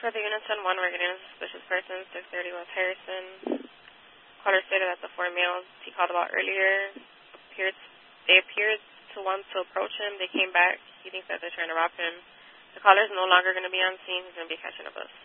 For the units on 1, we're getting a suspicious person, 630 West Harrison. Caller stated that the 4 males he called about earlier appeared to want to approach him. They came back. He thinks that they're trying to rob him. The caller is no longer going to be on scene. He's going to be catching a bus.